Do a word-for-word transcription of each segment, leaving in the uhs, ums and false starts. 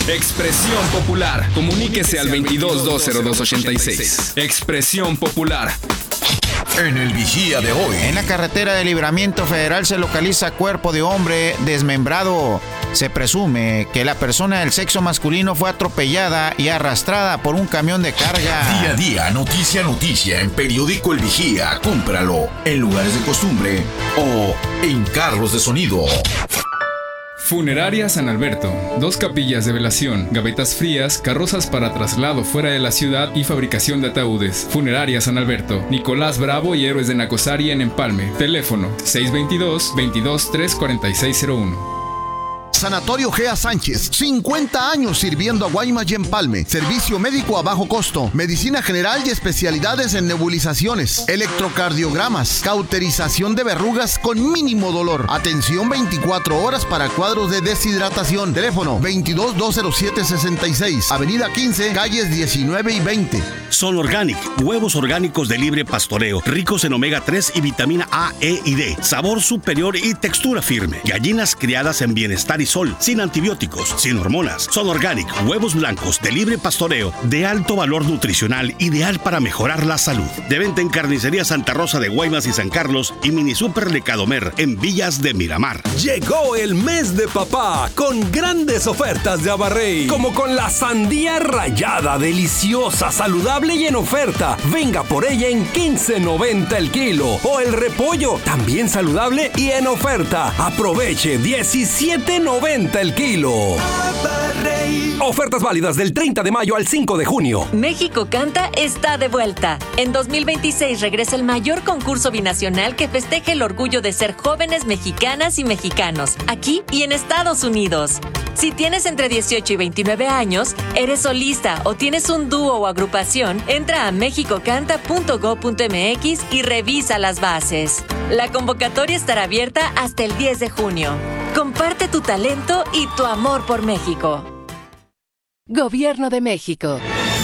Expresión Popular. Comuníquese al veintidós dos cero dos ochenta y seis. Expresión Popular. En el Vigía de hoy. En la carretera de Libramiento Federal se localiza cuerpo de hombre desmembrado. Se presume que la persona del sexo masculino fue atropellada y arrastrada por un camión de carga. Día a día, noticia a noticia, en Periódico El Vigía. Cómpralo en lugares de costumbre o en carros de sonido. Funeraria San Alberto. Dos capillas de velación, gavetas frías, carrozas para traslado fuera de la ciudad y fabricación de ataúdes. Funeraria San Alberto. Nicolás Bravo y Héroes de Nacosari en Empalme. Teléfono seis veintidós, veintidós, tres cuarenta y seis cero uno. Sanatorio Gea Sánchez, cincuenta años sirviendo a Guaymas y Empalme. Servicio médico a bajo costo, medicina general y especialidades en nebulizaciones, electrocardiogramas, cauterización de verrugas con mínimo dolor. Atención veinticuatro horas para cuadros de deshidratación. Teléfono veintidós, dos cero siete, sesenta y seis. Avenida quince, calles diecinueve y veinte. Son Organic, huevos orgánicos de libre pastoreo, ricos en omega tres y vitamina A, E y D. Sabor superior y textura firme. Gallinas criadas en bienestar y sol, sin antibióticos, sin hormonas. Son Organic, huevos blancos de libre pastoreo, de alto valor nutricional, ideal para mejorar la salud. De venta en Carnicería Santa Rosa de Guaymas y San Carlos y Mini Super de Cadomer en Villas de Miramar. Llegó el mes de papá con grandes ofertas de Abarrey, como con la sandía rallada, deliciosa, saludable y en oferta. Venga por ella en quince noventa el kilo. O el repollo, también saludable y en oferta. Aproveche diecisiete noventa el kilo. Ofertas válidas del treinta de mayo al cinco de junio. México Canta está de vuelta. En dos mil veintiséis regresa el mayor concurso binacional que festeja el orgullo de ser jóvenes mexicanas y mexicanos, aquí y en Estados Unidos. Si tienes entre dieciocho y veintinueve años, eres solista o tienes un dúo o agrupación, entra a mexico canta punto gob punto eme equis y revisa las bases. La convocatoria estará abierta hasta el diez de junio. Comparte tu talento y tu amor por México. Gobierno de México.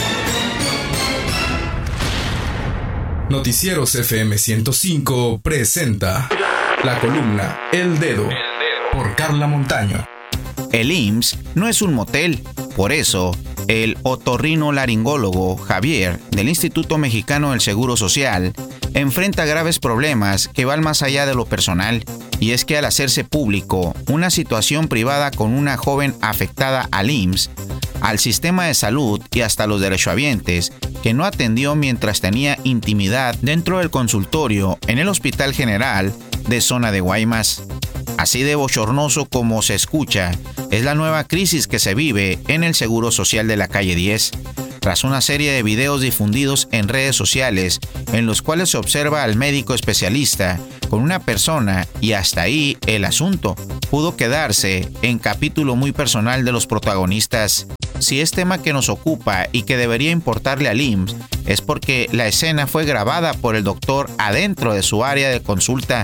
Noticieros F M ciento cinco presenta la columna El Dedo por Carla Montaño. El I M S S no es un motel, por eso el otorrinolaringólogo Javier del Instituto Mexicano del Seguro Social enfrenta graves problemas que van más allá de lo personal, y es que al hacerse público una situación privada con una joven afectada al I M S S, al sistema de salud y hasta los derechohabientes que no atendió mientras tenía intimidad dentro del consultorio en el Hospital General de Zona de Guaymas. Así de bochornoso como se escucha, es la nueva crisis que se vive en el Seguro Social de la Calle diez, tras una serie de videos difundidos en redes sociales en los cuales se observa al médico especialista con una persona y hasta ahí el asunto pudo quedarse en capítulo muy personal de los protagonistas. Si es tema que nos ocupa y que debería importarle al I M S S, es porque la escena fue grabada por el doctor adentro de su área de consulta,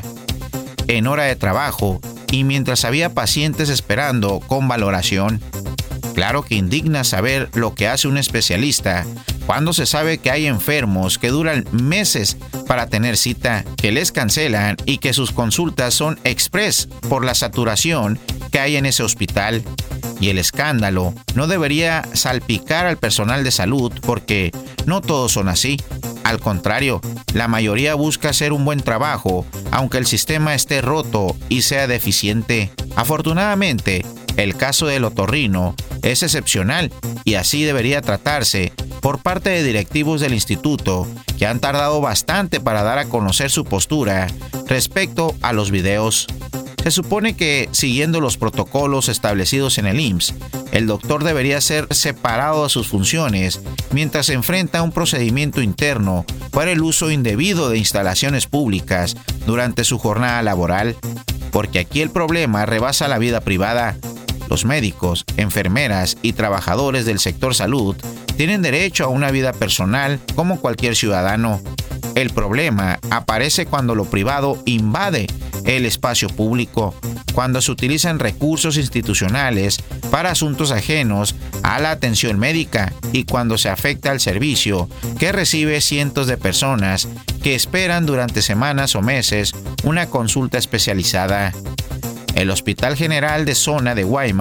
en hora de trabajo y mientras había pacientes esperando con valoración. Claro que indigna saber lo que hace un especialista cuando se sabe que hay enfermos que duran meses para tener cita, que les cancelan y que sus consultas son express por la saturación que hay en ese hospital. Y el escándalo no debería salpicar al personal de salud porque no todos son así. Al contrario, la mayoría busca hacer un buen trabajo, aunque el sistema esté roto y sea deficiente. Afortunadamente, el caso del otorrino es excepcional y así debería tratarse por parte de directivos del instituto que han tardado bastante para dar a conocer su postura respecto a los videos. Se supone que, siguiendo los protocolos establecidos en el I M S S, el doctor debería ser separado de sus funciones mientras se enfrenta a un procedimiento interno por el uso indebido de instalaciones públicas durante su jornada laboral, porque aquí el problema rebasa la vida privada. Los médicos, enfermeras y trabajadores del sector salud tienen derecho a una vida personal como cualquier ciudadano. El problema aparece cuando lo privado invade el espacio público, cuando se utilizan recursos institucionales para asuntos ajenos a la atención médica y cuando se afecta al servicio que recibe cientos de personas que esperan durante semanas o meses una consulta especializada. El Hospital General de Zona de Guaymas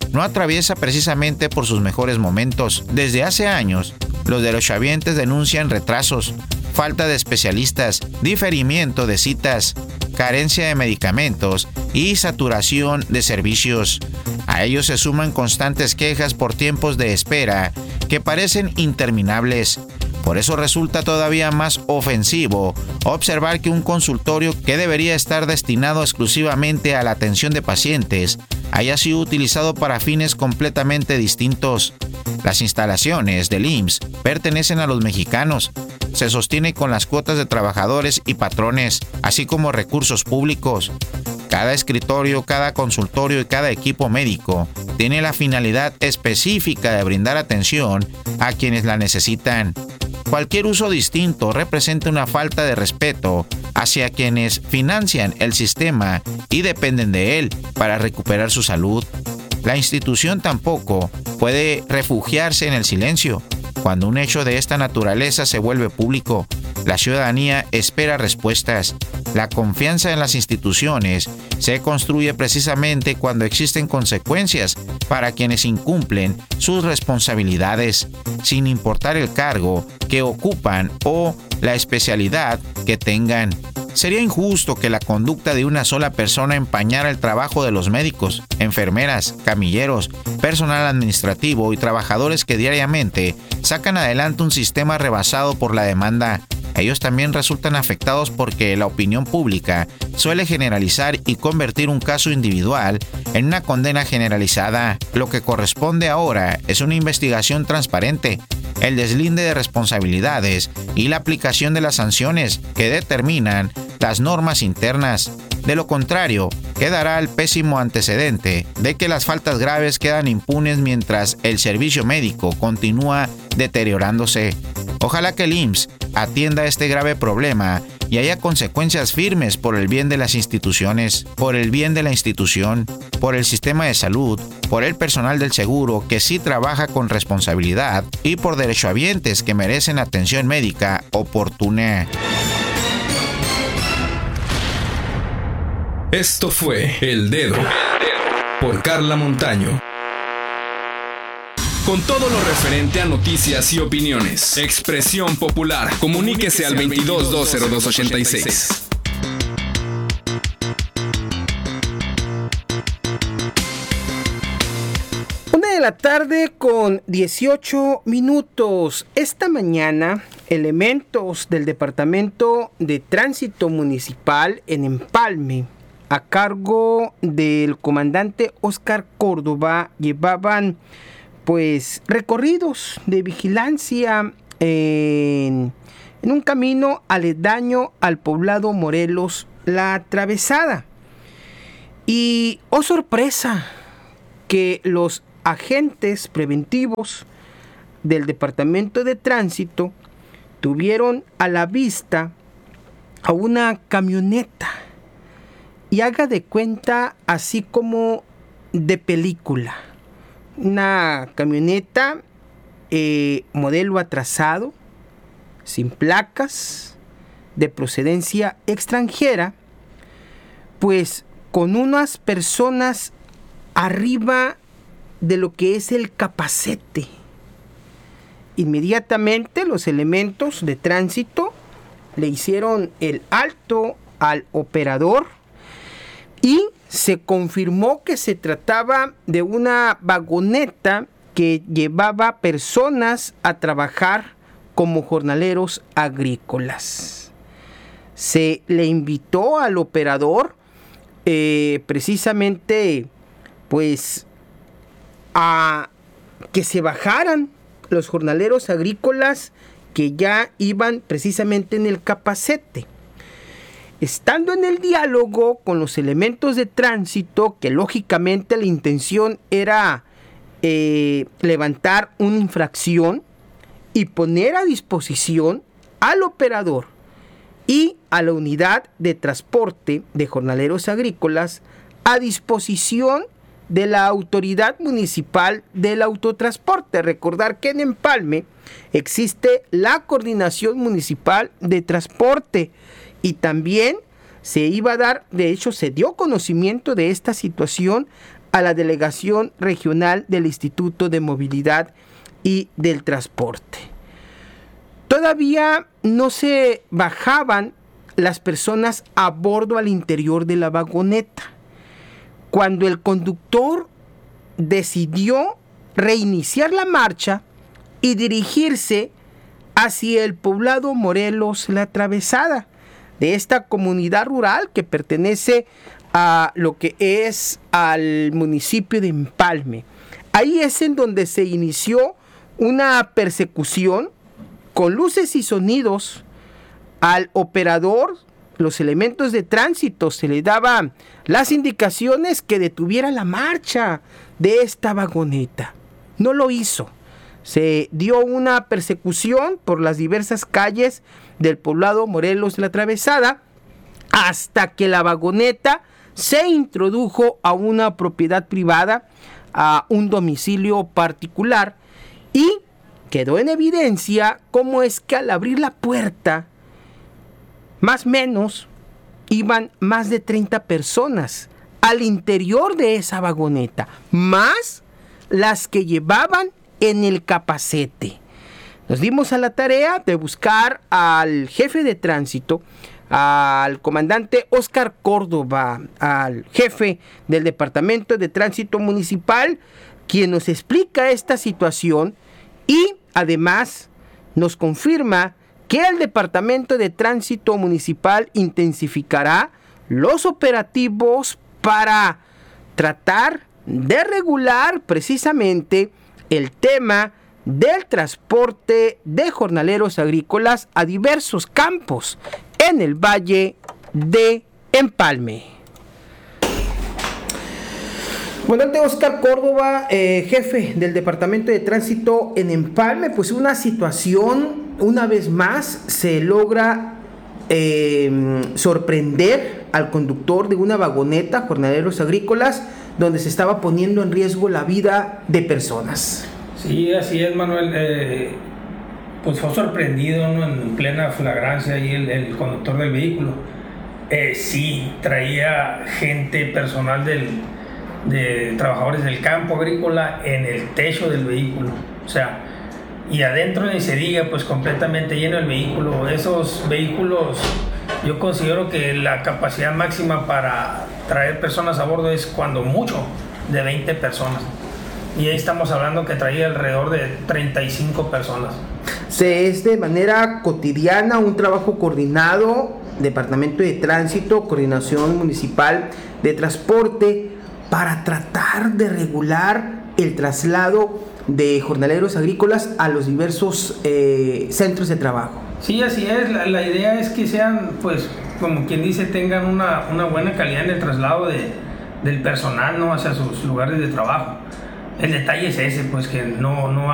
no atraviesa precisamente por sus mejores momentos. Desde hace años, los derechohabientes denuncian retrasos, falta de especialistas, diferimiento de citas, carencia de medicamentos y saturación de servicios. A ello se suman constantes quejas por tiempos de espera que parecen interminables. Por eso resulta todavía más ofensivo observar que un consultorio que debería estar destinado exclusivamente a la atención de pacientes haya sido utilizado para fines completamente distintos. Las instalaciones del I M S S pertenecen a los mexicanos. Se sostiene con las cuotas de trabajadores y patrones, así como recursos públicos. Cada escritorio, cada consultorio y cada equipo médico tiene la finalidad específica de brindar atención a quienes la necesitan. Cualquier uso distinto representa una falta de respeto hacia quienes financian el sistema y dependen de él para recuperar su salud. La institución tampoco puede refugiarse en el silencio. Cuando un hecho de esta naturaleza se vuelve público, la ciudadanía espera respuestas. La confianza en las instituciones se construye precisamente cuando existen consecuencias para quienes incumplen sus responsabilidades, sin importar el cargo que ocupan o la especialidad que tengan. Sería injusto que la conducta de una sola persona empañara el trabajo de los médicos, enfermeras, camilleros, personal administrativo y trabajadores que diariamente sacan adelante un sistema rebasado por la demanda. Ellos también resultan afectados porque la opinión pública suele generalizar y convertir un caso individual en una condena generalizada. Lo que corresponde ahora es una investigación transparente, el deslinde de responsabilidades y la aplicación de las sanciones que determinan las normas internas. De lo contrario, quedará el pésimo antecedente de que las faltas graves quedan impunes mientras el servicio médico continúa deteriorándose. Ojalá que el I M S S atienda este grave problema y haya consecuencias firmes por el bien de las instituciones, por el bien de la institución, por el sistema de salud, por el personal del seguro que sí trabaja con responsabilidad y por derechohabientes que merecen atención médica oportuna. Esto fue El Dedo por Carla Montaño. Con todo lo referente a noticias y opiniones. Expresión Popular. Comuníquese al veintidós dos cero dos ochenta y seis. Una de la tarde con dieciocho minutos. Esta mañana, elementos del Departamento de Tránsito Municipal en Empalme, a cargo del comandante Óscar Córdoba, llevaban pues recorridos de vigilancia en, en un camino aledaño al poblado Morelos La Atravesada. Y, oh sorpresa, que los agentes preventivos del Departamento de Tránsito tuvieron a la vista a una camioneta, y haga de cuenta así como de película. Una camioneta eh, modelo atrasado, sin placas, de procedencia extranjera, pues con unas personas arriba de lo que es el capacete. Inmediatamente los elementos de tránsito le hicieron el alto al operador y se confirmó que se trataba de una vagoneta que llevaba personas a trabajar como jornaleros agrícolas. Se le invitó al operador eh, precisamente pues a que se bajaran los jornaleros agrícolas que ya iban precisamente en el capacete. Estando en el diálogo con los elementos de tránsito, que lógicamente la intención era eh, levantar una infracción y poner a disposición al operador y a la unidad de transporte de jornaleros agrícolas a disposición de la Autoridad Municipal del Autotransporte. Recordar que en Empalme existe la Coordinación Municipal de Transporte, y también se iba a dar, de hecho se dio conocimiento de esta situación a la Delegación Regional del Instituto de Movilidad y del Transporte. Todavía no se bajaban las personas a bordo al interior de la vagoneta, cuando el conductor decidió reiniciar la marcha y dirigirse hacia el poblado Morelos La Atravesada, de esta comunidad rural que pertenece a lo que es al municipio de Empalme. Ahí es en donde se inició una persecución con luces y sonidos al operador. Los elementos de tránsito se le daban las indicaciones que detuviera la marcha de esta vagoneta. No lo hizo. Se dio una persecución por las diversas calles del poblado Morelos La Atravesada hasta que la vagoneta se introdujo a una propiedad privada, a un domicilio particular, y quedó en evidencia cómo es que al abrir la puerta, más o menos, iban más de treinta personas al interior de esa vagoneta, más las que llevaban en el capacete. Nos dimos a la tarea de buscar al jefe de tránsito, al comandante Óscar Córdoba, al jefe del Departamento de Tránsito Municipal, quien nos explica esta situación y además nos confirma que el Departamento de Tránsito Municipal intensificará los operativos para tratar de regular precisamente el tema del transporte de jornaleros agrícolas a diversos campos en el Valle de Empalme. Comandante Óscar Córdoba, eh, jefe del Departamento de Tránsito en Empalme, pues una situación, una vez más, se logra eh, sorprender al conductor de una vagoneta, jornaleros agrícolas, donde se estaba poniendo en riesgo la vida de personas. Sí, así es, Manuel. Eh, pues fue sorprendido, ¿no?, en plena flagrancia ahí el, el conductor del vehículo. Eh, sí, traía gente, personal del, de trabajadores del campo agrícola en el techo del vehículo. O sea, y adentro ni se diga, pues completamente lleno el vehículo. Esos vehículos, yo considero que la capacidad máxima para traer personas a bordo es cuando mucho de veinte personas. Y ahí estamos hablando que traía alrededor de treinta y cinco personas. Se es de manera cotidiana un trabajo coordinado, Departamento de Tránsito, Coordinación Municipal de Transporte, para tratar de regular el traslado de jornaleros agrícolas a los diversos eh, centros de trabajo. Sí, así es. La, la idea es que sean, pues, como quien dice, tengan una, una buena calidad en el traslado de, del personal, ¿no?, hacia sus lugares de trabajo. El detalle es ese, pues, que no, no